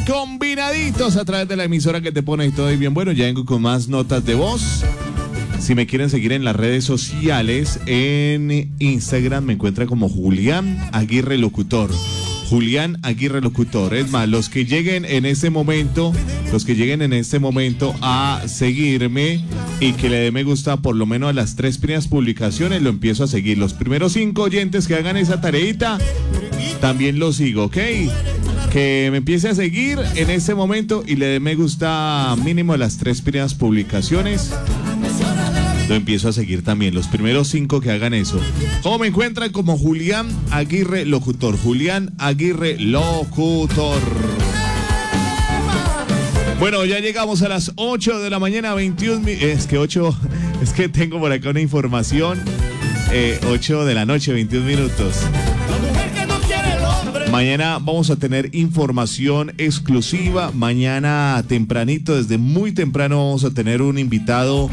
Bien combinaditos a través de la emisora que te pone y todo y bien bueno. Ya vengo con más notas de voz. Si me quieren seguir en las redes sociales, en Instagram me encuentra como Julián Aguirre Locutor. Julián Aguirre Locutor. Es más, los que lleguen en este momento a seguirme y que le dé me gusta por lo menos a las 3 primeras publicaciones, lo empiezo a seguir. Los primeros 5 oyentes que hagan esa tareita, también los sigo, ¿ok? Que me empiece a seguir en este momento y le dé me gusta mínimo a las 3 primeras publicaciones. Lo empiezo a seguir también, los primeros 5 que hagan eso. ¿Cómo me encuentran? Como Julián Aguirre Locutor. Julián Aguirre Locutor. Bueno, ya llegamos a las 8 de la mañana, 21 es que tengo por acá una información. 8 de la noche, 21 minutos. Mañana vamos a tener información exclusiva. Mañana tempranito, desde muy temprano, vamos a tener un invitado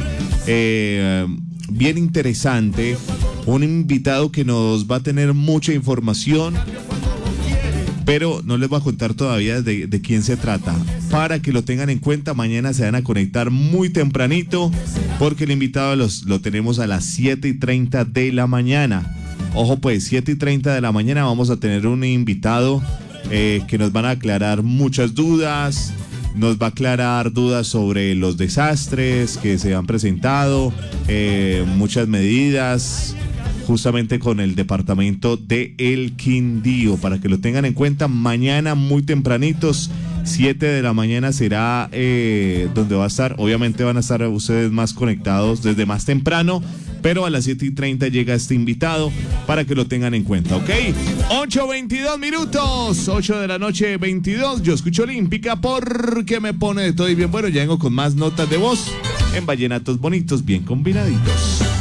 bien interesante. Un invitado que nos va a tener mucha información, pero no les voy a contar todavía de quién se trata. Para que lo tengan en cuenta, mañana se van a conectar muy tempranito, porque el invitado lo tenemos a las 7:30 de la mañana. Ojo pues, 7:30 de la mañana vamos a tener un invitado que nos van a aclarar muchas dudas. Nos va a aclarar dudas sobre los desastres que se han presentado, muchas medidas, justamente con el departamento de El Quindío. Para que lo tengan en cuenta, mañana muy tempranitos, 7 de la mañana será donde va a estar. Obviamente van a estar ustedes más conectados desde más temprano, pero a las 7:30 llega este invitado para que lo tengan en cuenta, ¿ok? 8:22 minutos, 8 de la noche, 22. Yo escucho Olímpica porque me pone de todo y bien bueno. Ya vengo con más notas de voz en Vallenatos Bonitos, bien combinaditos.